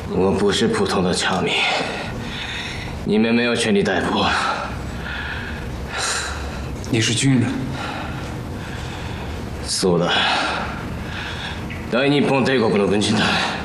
我不是普通的侨民，你们没有权利逮捕我。 你是军人。 そうだ。大日本帝国の軍人だ。